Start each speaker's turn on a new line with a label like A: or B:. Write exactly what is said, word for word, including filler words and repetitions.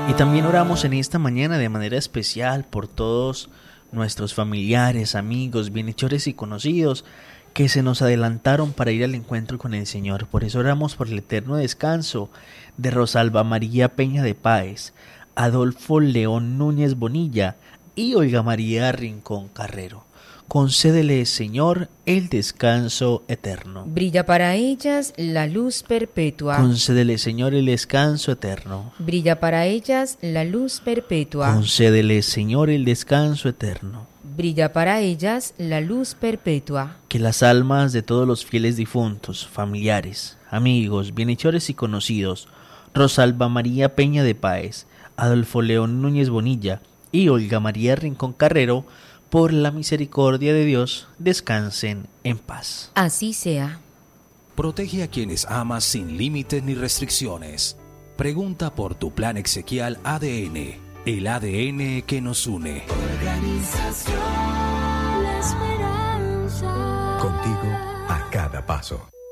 A: Y también oramos en esta mañana de manera especial por todos nuestros familiares, amigos, bienhechores y conocidos que se nos adelantaron para ir al encuentro con el Señor. Por eso oramos por el eterno descanso de Rosalba María Peña de Páez, Adolfo León Núñez Bonilla y Olga María Rincón Carrero. Concédele, Señor, el descanso eterno.
B: Brilla para ellas la luz perpetua.
A: Concédele, Señor, el descanso eterno.
B: Brilla para ellas la luz perpetua.
A: Concédele, Señor, el descanso eterno.
B: Brilla para ellas la luz perpetua.
A: Que las almas de todos los fieles difuntos, familiares, amigos, bienhechores y conocidos, Rosalba María Peña de Páez, Adolfo León Núñez Bonilla y Olga María Rincón Carrero, por la misericordia de Dios, descansen en paz.
B: Así sea.
C: Protege a quienes amas sin límites ni restricciones. Pregunta por tu plan exequial A D N, el A D N que nos une.
D: Organización La Esperanza.
E: Contigo a cada paso.